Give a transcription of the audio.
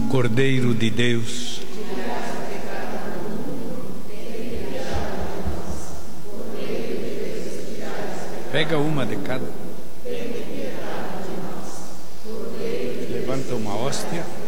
Cordeiro de Deus, pega uma de cada. Levanta uma hóstia.